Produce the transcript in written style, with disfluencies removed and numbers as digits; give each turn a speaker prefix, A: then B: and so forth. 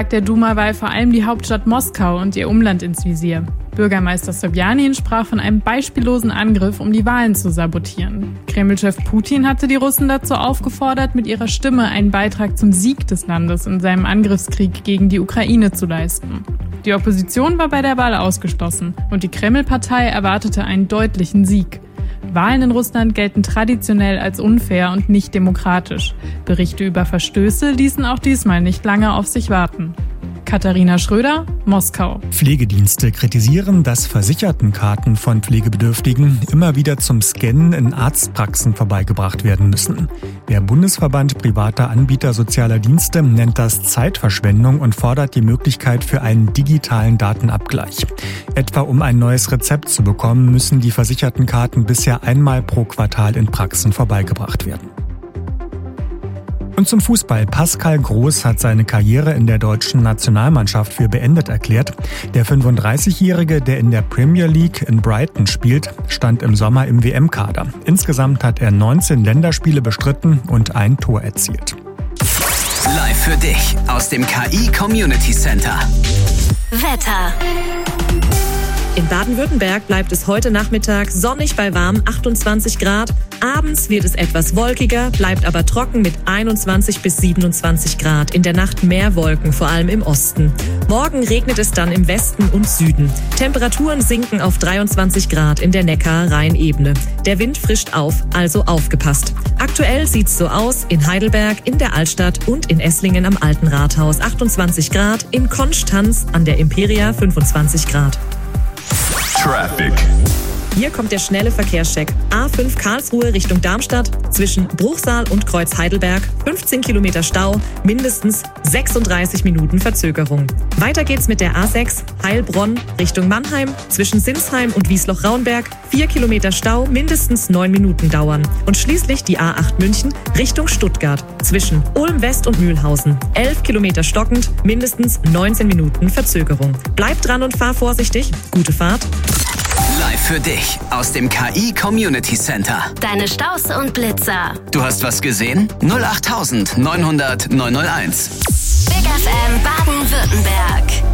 A: der Duma-Wahl vor allem die Hauptstadt Moskau und ihr Umland ins Visier. Bürgermeister Sobjanin sprach von einem beispiellosen Angriff, um die Wahlen zu sabotieren. Kreml-Chef Putin hatte die Russen dazu aufgefordert, mit ihrer Stimme einen Beitrag zum Sieg des Landes in seinem Angriffskrieg gegen die Ukraine zu leisten. Die Opposition war bei der Wahl ausgeschlossen und die Kreml-Partei erwartete einen deutlichen Sieg. Wahlen in Russland gelten traditionell als unfair und nicht demokratisch. Berichte über Verstöße ließen auch diesmal nicht lange auf sich warten. Katharina Schröder, Moskau.
B: Pflegedienste kritisieren, dass Versichertenkarten von Pflegebedürftigen immer wieder zum Scannen in Arztpraxen vorbeigebracht werden müssen. Der Bundesverband privater Anbieter sozialer Dienste nennt das Zeitverschwendung und fordert die Möglichkeit für einen digitalen Datenabgleich. Etwa um ein neues Rezept zu bekommen, müssen die Versichertenkarten bisher einmal pro Quartal in Praxen vorbeigebracht werden. Und zum Fußball. Pascal Groß hat seine Karriere in der deutschen Nationalmannschaft für beendet erklärt. Der 35-Jährige, der in der Premier League in Brighton spielt, stand im Sommer im WM-Kader. Insgesamt hat er 19 Länderspiele bestritten und ein Tor erzielt.
C: Live für dich aus dem KI Community Center.
D: Wetter. In Baden-Württemberg bleibt es heute Nachmittag sonnig bei warm 28 Grad. Abends wird es etwas wolkiger, bleibt aber trocken mit 21 bis 27 Grad. In der Nacht mehr Wolken, vor allem im Osten. Morgen regnet es dann im Westen und Süden. Temperaturen sinken auf 23 Grad in der Neckar-Rhein-Ebene. Der Wind frischt auf, also aufgepasst. Aktuell sieht's so aus: in Heidelberg, in der Altstadt und in Esslingen am Alten Rathaus 28 Grad, in Konstanz an der Imperia 25 Grad.
C: Traffic.
D: Hier kommt der schnelle Verkehrscheck. A5 Karlsruhe Richtung Darmstadt, zwischen Bruchsal und Kreuz Heidelberg, 15 Kilometer Stau, mindestens 36 Minuten Verzögerung. Weiter geht's mit der A6 Heilbronn Richtung Mannheim, zwischen Sinsheim und Wiesloch-Raunberg, 4 Kilometer Stau, mindestens 9 Minuten dauern. Und schließlich die A8 München Richtung Stuttgart, zwischen Ulm West und Mühlhausen, 11 Kilometer stockend, mindestens 19 Minuten Verzögerung. Bleib dran und fahr vorsichtig. Gute Fahrt.
C: Live für dich aus dem KI Community Center.
E: Deine Staus und Blitzer.
C: Du hast was gesehen? 08900 901.
E: Big FM Baden-Württemberg.